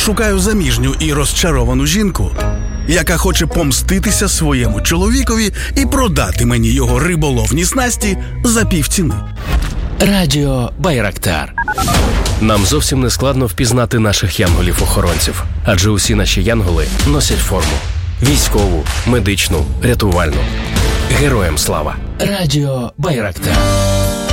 шукаю заміжню і розчаровану жінку, яка хоче помститися своєму чоловікові і продати мені його риболовні снасті за півціни. Радіо Байрактар. Нам зовсім не складно впізнати наших янголів-охоронців, адже усі наші янголи носять форму. Військову, медичну, рятувальну. Героям слава. Радіо Байрактар.